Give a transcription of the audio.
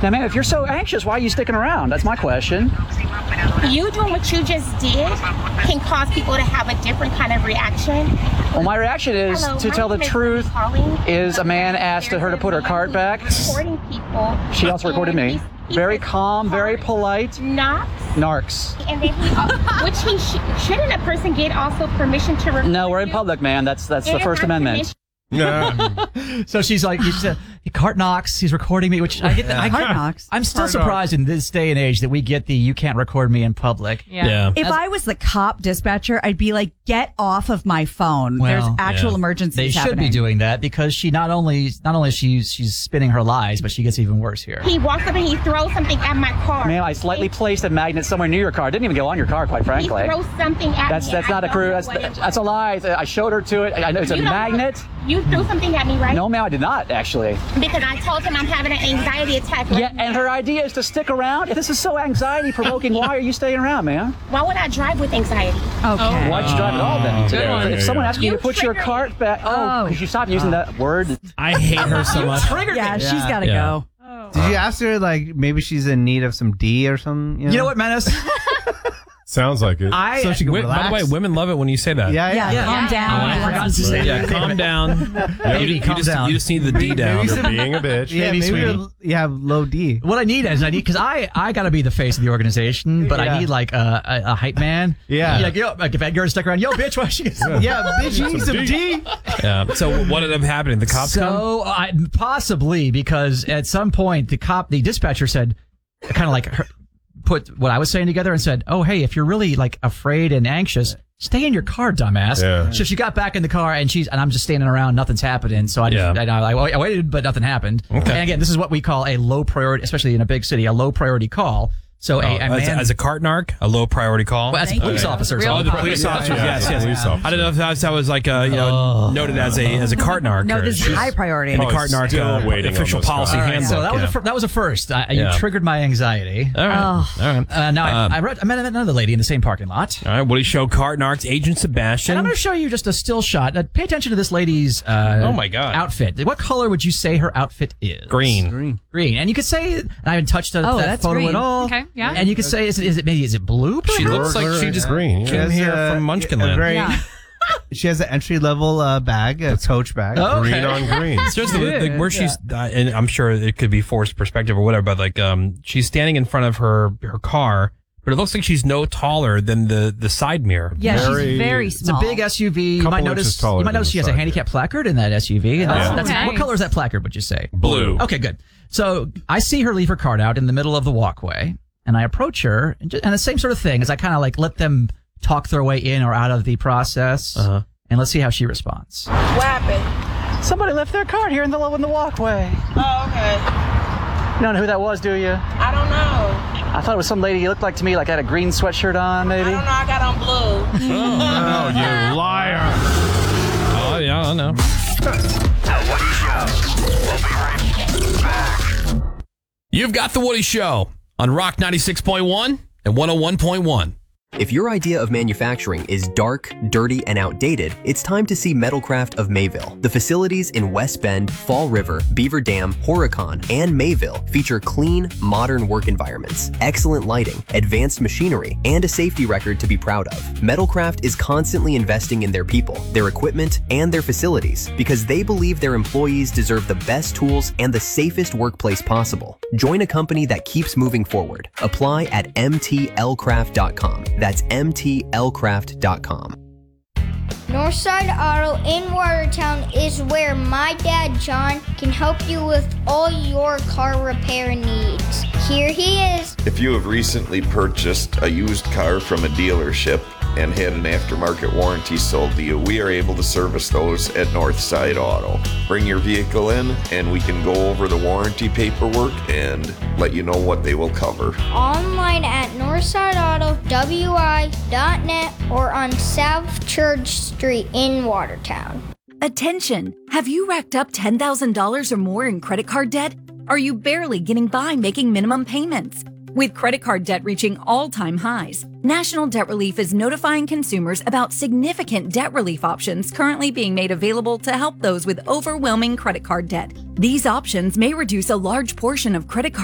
Now, man, if you're so anxious, why are you sticking around? That's my question. You doing what you just did can cause people to have a different kind of reaction. Well, my reaction is, to tell the truth, is a man asked her to put her cart back. Recording people. She also recorded me. Very calm, very polite. Narcs. And then shouldn't a person get also permission to record? No, we're in public, man. That's the First Amendment. So she's like, Cart knocks. He's recording me, which I get. Cart knocks. I'm still surprised in this day and age that we get the "you can't record me in public." Yeah. If I was the cop dispatcher, I'd be like, "Get off of my phone. Well, There's actual emergencies They should happening." be doing that because she not only she's spinning her lies, but she gets even worse here. He walks up and he throws something at my car. Man, I slightly placed a magnet somewhere near your car. It didn't even go on your car, quite frankly. He throws something at me. That's not a crew. That's a lie. I showed her to it. I know it's a magnet. You threw something at me, right? No, ma'am, I did not, actually. Because I told him I'm having an anxiety attack. Yeah, and her idea is to stick around. If this is so anxiety-provoking, why are you staying around, man? Why would I drive with anxiety? Okay. Why'd you drive at all, then? If someone asks you to put your cart back... because you stopped using that word. I hate her so much. Yeah, she's got to go. Did you ask her, like, maybe she's in need of some D or something? You know what, Menace? Sounds like it. So she can By relax. the way, women love it when you say that. Yeah. Calm down. Yeah, calm down. Baby, calm down. You just need the D down. You're being a bitch. Yeah, maybe sweetie. you have low D. What I need because I got to be the face of the organization, but I need like a hype man. Yeah. Like, yo, like if Edgar's stuck around, yo, bitch, why she gets Yeah, bitch, you need some D. Yeah. So what ended up happening? The cops come? So possibly because at some point the dispatcher said, kind of like put what I was saying together and said, "Oh, hey, if you're really like afraid and anxious, stay in your car, dumbass." Yeah. So she got back in the car and I'm just standing around, nothing's happening. So I waited, but nothing happened. Okay. And again, this is what we call a low priority, especially in a big city, a low priority call. So a man, as a cart narc, a low priority call. well, as a police officer, so The police officers, yes. I don't know if that was like noted as a cart narc. No, this is high priority. in the cart narc still waiting on official those policy guys. handbook. So that was a first. You triggered my anxiety. All right. All right. Now I met another lady in the same parking lot. All right. Woody Show cart narcs, Agent Sebastian. And I'm going to show you just a still shot. Pay attention to this lady's oh my God. outfit. What color would you say her outfit is? Green. Green. And you could say, and I haven't touched that that's photo green. at all. Okay, yeah. And you could say, is it blue? She looks like she just green. came here from Munchkinland. She has an entry-level bag, a Coach bag. Oh, okay. Green on green. Seriously, where she's, and I'm sure it could be forced perspective or whatever, but like, she's standing in front of her car, but it looks like she's no taller than the side mirror. Yeah, Very- she's very It's a small. big SUV. You Couple might inches notice. taller You might than notice the she has a side handicap placard in that SUV. And that's okay. what color is that placard? Would you say? Blue. Okay, good. So I see her leave her cart out in the middle of the walkway, and I approach her, and the same sort of thing is I kind of like let them talk their way in or out of the process, and let's see how she responds. What happened? Somebody left their cart here in the walkway. Oh, okay. You don't know who that was, do you? I don't know. I thought it was some lady you looked like to me, like had a green sweatshirt on, maybe. I don't know. I got on blue. Oh, you liar. Oh, yeah, I know. You've got The Woody Show on Rock 96.1 and 101.1. If your idea of manufacturing is dark, dirty, and outdated, it's time to see Metalcraft of Mayville. The facilities in West Bend, Fall River, Beaver Dam, Horicon, and Mayville feature clean, modern work environments, excellent lighting, advanced machinery, and a safety record to be proud of. Metalcraft is constantly investing in their people, their equipment, and their facilities because they believe their employees deserve the best tools and the safest workplace possible. Join a company that keeps moving forward. Apply at mtlcraft.com. That's mtlcraft.com. Northside Auto in Watertown is where my dad John can help you with all your car repair needs. Here he is. If you have recently purchased a used car from a dealership and had an aftermarket warranty sold to you, we are able to service those at Northside Auto. Bring your vehicle in and we can go over the warranty paperwork and let you know what they will cover. Online at northsideautowi.net or on South Church Street in Watertown. Attention! Have you racked up $10,000 or more in credit card debt? Are you barely getting by making minimum payments? With credit card debt reaching all-time highs, National Debt Relief is notifying consumers about significant debt relief options currently being made available to help those with overwhelming credit card debt. These options may reduce a large portion of credit card